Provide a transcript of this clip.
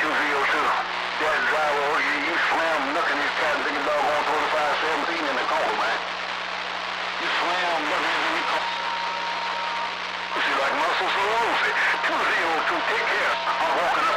202. That driver, you slam knocking his cat thinking doggone 2517 in the corner, man. You slam knocking in the corner. You see, like muscle sclerosis. 202, take care. I'm walking up.